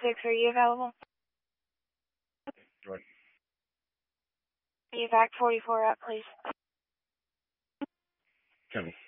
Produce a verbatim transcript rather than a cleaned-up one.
six, are you available? Right. Evac forty-four up, please. Coming.